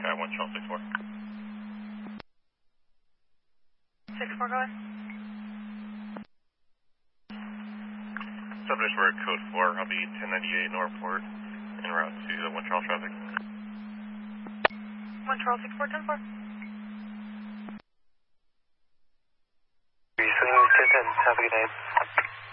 1 Charles 64. 64, go ahead. Subject for code 4, I'll be 1098 Northport, en route to the 1 Charles traffic. 1 Charles 64, 10-4. 10-10, have a good day.